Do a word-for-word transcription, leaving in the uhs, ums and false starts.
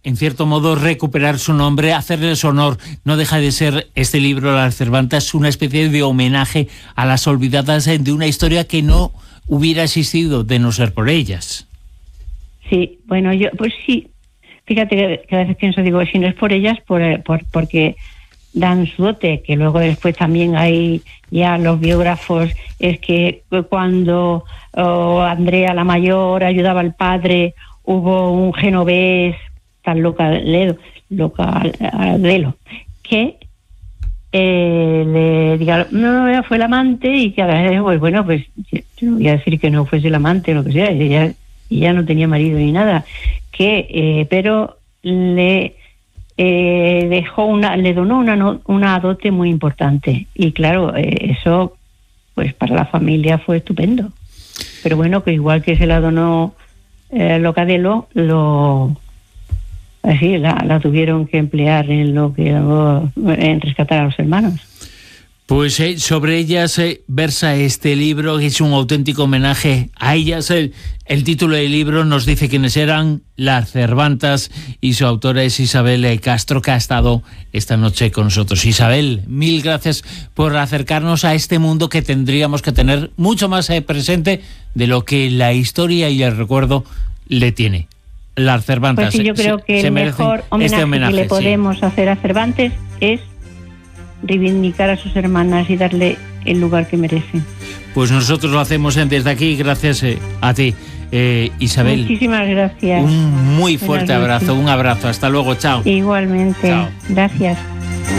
en cierto modo, recuperar su nombre, hacerles honor. No deja de ser este libro, Las Cervantas, una especie de homenaje a las olvidadas de una historia que no hubiera existido de no ser por ellas. Sí, bueno, yo, pues sí, fíjate que, que a veces pienso, digo, si no es por ellas, por, por porque dan su dote, que luego después también hay ya los biógrafos, es que cuando oh, Andrea la mayor ayudaba al padre, hubo un genovés, tan localero, localero, que eh, le diga, no, no, fue el amante, y que a veces, pues bueno, pues yo no voy a decir que no fuese el amante o lo que sea, ella, ella no tenía marido ni nada, que eh, pero le eh, dejó una, le donó una, no, una dote muy importante, y claro, eh, eso pues para la familia fue estupendo, pero bueno, que igual que se la donó eh, Locadelo, lo así la, la tuvieron que emplear en lo que en rescatar a los hermanos. Pues eh, sobre ellas eh, versa este libro, que es un auténtico homenaje a ellas. El, el título del libro nos dice quiénes eran, Las Cervantas, y su autora es Isabel eh, Castro, que ha estado esta noche con nosotros. Isabel, mil gracias por acercarnos a este mundo que tendríamos que tener mucho más eh, presente de lo que la historia y el recuerdo le tiene. Las Cervantas. Pues sí, yo creo que se, el se mejor homenaje, este homenaje que le podemos sí. hacer a Cervantes es reivindicar a sus hermanas y darle el lugar que merecen. Pues nosotros lo hacemos desde aquí, gracias eh, a ti, eh, Isabel. Muchísimas gracias. Un muy fuerte Buenas abrazo, noches. un abrazo, hasta luego, chao. Igualmente, chao. Gracias.